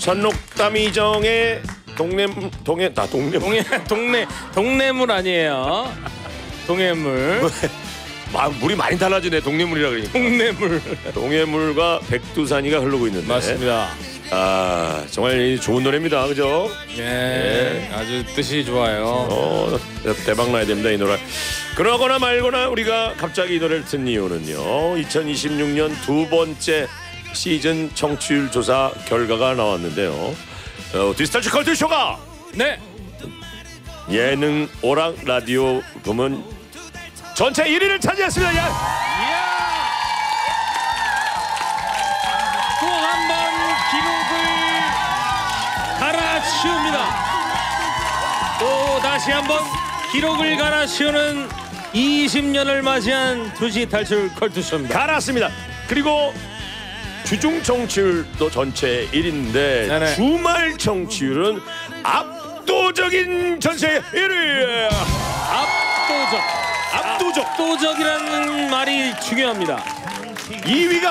전록담이정의 동네물 아니에요. 동해물. 물이 많이 달라지네. 동네물이라 그러니까. 동네물. 동해물과 백두산이가 흐르고 있는데. 맞습니다. 아, 정말 좋은 노래입니다. 그죠? 네, 아주 뜻이 좋아요. 대박 나야 됩니다, 이 노래. 그러거나 말거나 우리가 갑자기 이 노래를 듣는 이유는요, 2026년 두 번째 시즌 청취율 조사 결과가 나왔는데요. 디지털 컬투쇼가 네. 예능 오락 라디오 부문 전체 1위를 차지했습니다. 이야. 또 한 번 기록을 갈아치웁니다. 또 다시 한번 기록을 갈아치우는 20년을 맞이한 2시 탈출 컬투쇼입니다. 갈았습니다. 그리고 주중 청취율도 전체 1위인데 네네. 주말 청취율은 압도적인 전체 1위. 압도적이라는 말이 중요합니다. 2위가